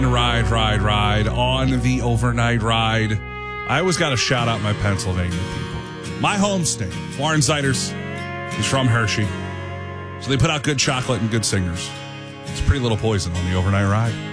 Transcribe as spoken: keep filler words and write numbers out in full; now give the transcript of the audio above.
Ride, ride, ride on the overnight ride. I always got to shout out my Pennsylvania people. My home state, Warren Zeiders, is from Hershey. So they put out good chocolate and good singers. It's Pretty Little Poison on the overnight ride.